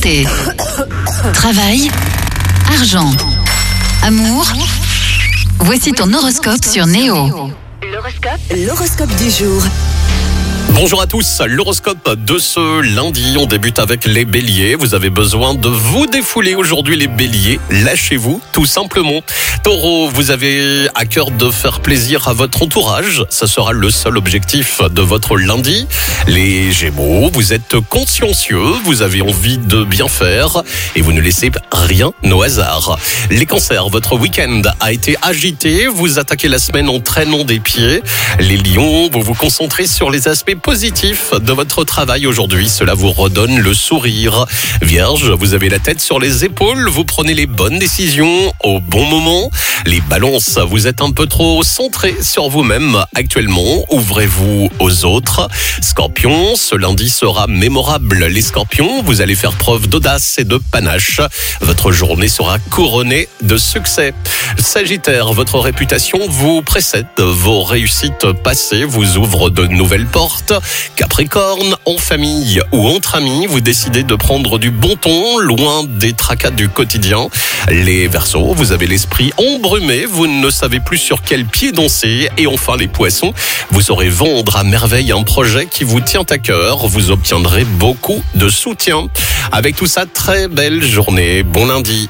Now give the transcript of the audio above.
Santé, travail, argent, amour. Voici ton horoscope sur Néo. L'horoscope du jour. Bonjour à tous, l'horoscope de ce lundi, on débute avec les béliers. Vous avez besoin de vous défouler aujourd'hui les béliers, lâchez-vous tout simplement. Taureau, vous avez à cœur de faire plaisir à votre entourage, ça sera le seul objectif de votre lundi. Les gémeaux, vous êtes consciencieux, vous avez envie de bien faire et vous ne laissez rien au hasard. Les cancers, votre week-end a été agité, vous attaquez la semaine en traînant des pieds. Les lions, vous vous concentrez sur les aspects positif de votre travail aujourd'hui, cela vous redonne le sourire. Vierge, vous avez la tête sur les épaules, vous prenez les bonnes décisions au bon moment. Les balances, vous êtes un peu trop centré sur vous-même actuellement, ouvrez-vous aux autres. Scorpion, ce lundi sera mémorable. Les scorpions, vous allez faire preuve d'audace et de panache. Votre journée sera couronnée de succès. Sagittaire, votre réputation vous précède, vos réussites passées vous ouvrent de nouvelles portes. Capricorne, en famille ou entre amis, vous décidez de prendre du bon ton, loin des tracas du quotidien. Les Verseaux, vous avez l'esprit embrumé, vous ne savez plus sur quel pied danser. Et enfin les Poissons, vous saurez vendre à merveille un projet qui vous tient à cœur, vous obtiendrez beaucoup de soutien. Avec tout ça, très belle journée, bon lundi.